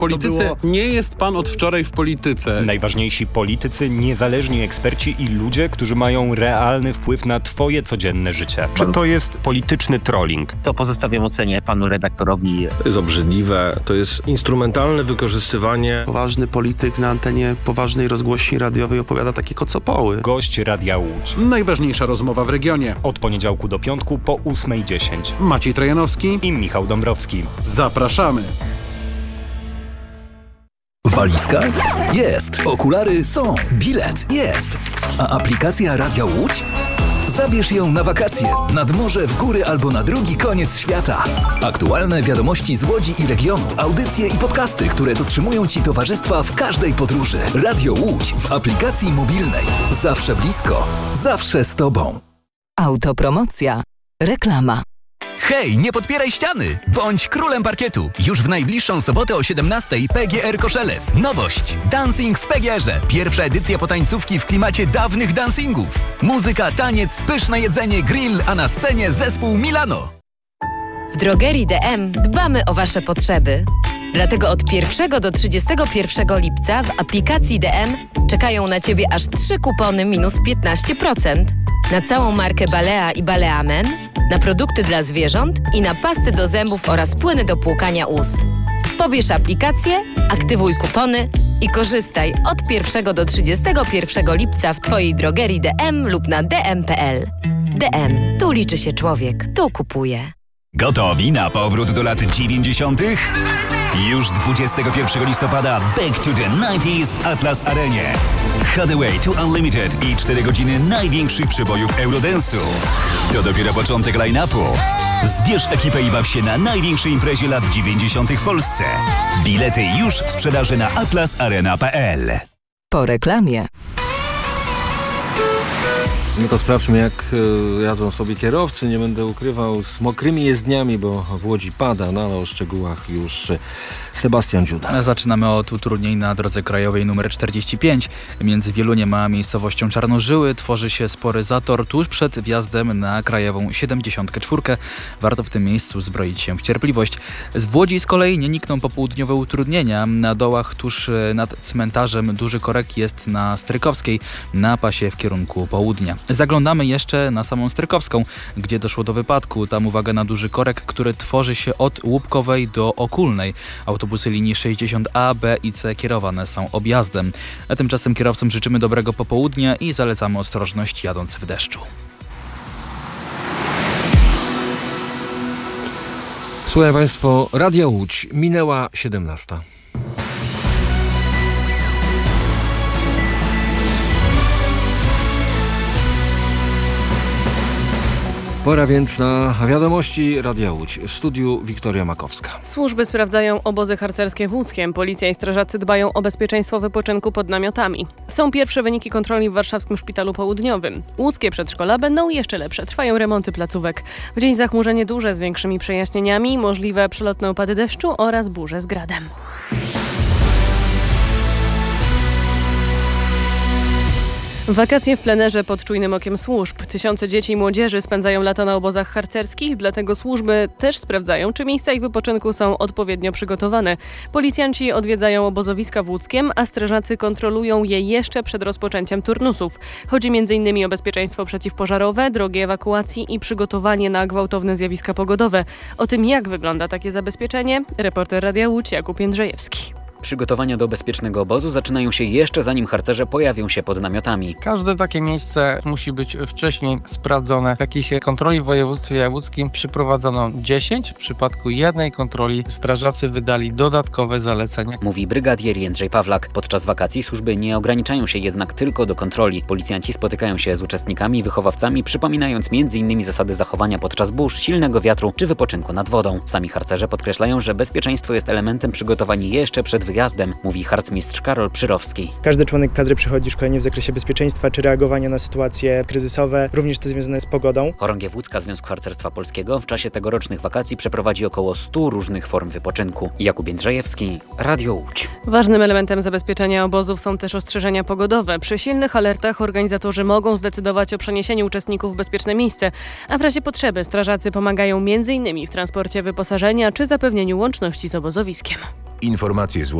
Politycy, nie jest pan od wczoraj w polityce. Najważniejsi politycy, niezależni eksperci i ludzie, którzy mają realny wpływ na twoje codzienne życie. Czy to jest polityczny trolling? To pozostawiam ocenie panu redaktorowi. To jest obrzydliwe, to jest instrumentalne wykorzystywanie. Poważny polityk na antenie poważnej rozgłośni radiowej opowiada takie kocopoły. Gość Radia Łódź. Najważniejsza rozmowa w regionie. Od poniedziałku do piątku po 8:10. Maciej Trojanowski I Michał Dąbrowski. Zapraszamy. Walizka? Jest. Okulary są. Bilet? Jest. A aplikacja Radia Łódź? Zabierz ją na wakacje, nad morze, w góry albo na drugi koniec świata. Aktualne wiadomości z Łodzi i regionu, audycje i podcasty, które dotrzymują Ci towarzystwa w każdej podróży. Radio Łódź w aplikacji mobilnej. Zawsze blisko, zawsze z Tobą. Autopromocja. Reklama. Hej, nie podpieraj ściany! Bądź królem parkietu! Już w najbliższą sobotę o 17:00 PGR Koszelew. Nowość! Dancing w PGR-ze. Pierwsza edycja potańcówki w klimacie dawnych dancingów. Muzyka, taniec, pyszne jedzenie, grill, a na scenie zespół Milano. W drogerii DM dbamy o Wasze potrzeby. Dlatego od 1 do 31 lipca w aplikacji DM czekają na Ciebie aż 3 kupony minus 15%. Na całą markę Balea i Balea Men, na produkty dla zwierząt i na pasty do zębów oraz płyny do płukania ust. Pobierz aplikację, aktywuj kupony i korzystaj od 1 do 31 lipca w Twojej drogerii DM lub na dm.pl. DM. Tu liczy się człowiek. Tu kupuje. Gotowi na powrót do lat 90.? Już 21 listopada Back to the 90s w Atlas Arenie. Hathaway to Unlimited i 4 godziny największych przebojów Eurodance'u. To dopiero początek line-upu. Zbierz ekipę i baw się na największej imprezie lat 90. w Polsce. Bilety już w sprzedaży na atlasarena.pl. Po reklamie. No to sprawdźmy, jak jadzą sobie kierowcy. Nie będę ukrywał, z mokrymi jezdniami, bo w Łodzi pada, no ale o szczegółach już Sebastian Dziuda. Zaczynamy od utrudnień na drodze krajowej nr 45. Między Wieluniem a miejscowością Czarnożyły tworzy się spory zator tuż przed wjazdem na krajową 74. Warto w tym miejscu zbroić się w cierpliwość. W Łodzi z kolei nie nikną popołudniowe utrudnienia. Na dołach tuż nad cmentarzem duży korek jest na Strykowskiej, na pasie w kierunku południa. Zaglądamy jeszcze na samą Strykowską, gdzie doszło do wypadku. Tam uwaga na duży korek, który tworzy się od Łupkowej do Okulnej. Autobusy linii 60A, B i C kierowane są objazdem. A tymczasem kierowcom życzymy dobrego popołudnia i zalecamy ostrożność jadąc w deszczu. Słuchaj Państwo, Radia Łódź, minęła 17. Pora więc na wiadomości Radia Łódź. W studiu Wiktoria Makowska. Służby sprawdzają obozy harcerskie w Łódzkiem. Policja i strażacy dbają o bezpieczeństwo wypoczynku pod namiotami. Są pierwsze wyniki kontroli w warszawskim Szpitalu Południowym. Łódzkie przedszkola będą jeszcze lepsze. Trwają remonty placówek. W dzień zachmurzenie duże z większymi przejaśnieniami, możliwe przelotne opady deszczu oraz burze z gradem. Wakacje w plenerze pod czujnym okiem służb. Tysiące dzieci i młodzieży spędzają lato na obozach harcerskich, dlatego służby też sprawdzają, czy miejsca ich wypoczynku są odpowiednio przygotowane. Policjanci odwiedzają obozowiska w Łódzkiem, a strażacy kontrolują je jeszcze przed rozpoczęciem turnusów. Chodzi m.in. o bezpieczeństwo przeciwpożarowe, drogi ewakuacji i przygotowanie na gwałtowne zjawiska pogodowe. O tym, jak wygląda takie zabezpieczenie, reporter Radia Łódź Jakub Jędrzejewski. Przygotowania do bezpiecznego obozu zaczynają się jeszcze zanim harcerze pojawią się pod namiotami. Każde takie miejsce musi być wcześniej sprawdzone. Takich kontroli w województwie łódzkim przeprowadzono 10. W przypadku jednej kontroli strażacy wydali dodatkowe zalecenia. Mówi brygadier Jędrzej Pawlak. Podczas wakacji służby nie ograniczają się jednak tylko do kontroli. Policjanci spotykają się z uczestnikami i wychowawcami, przypominając m.in. zasady zachowania podczas burz, silnego wiatru czy wypoczynku nad wodą. Sami harcerze podkreślają, że bezpieczeństwo jest elementem przygotowań jeszcze przed wyjazdem, mówi harcmistrz Karol Przyrowski. Każdy członek kadry przechodzi szkolenie w zakresie bezpieczeństwa czy reagowania na sytuacje kryzysowe, również to związane z pogodą. Chorągiew Łódzka Związku Harcerstwa Polskiego w czasie tegorocznych wakacji przeprowadzi około 100 różnych form wypoczynku. Jakub Jędrzejewski, Radio Łódź. Ważnym elementem zabezpieczenia obozów są też ostrzeżenia pogodowe. Przy silnych alertach organizatorzy mogą zdecydować o przeniesieniu uczestników w bezpieczne miejsce, a w razie potrzeby strażacy pomagają m.in. w transporcie wyposażenia czy zapewnieniu łączności z obozowiskiem. Informacje z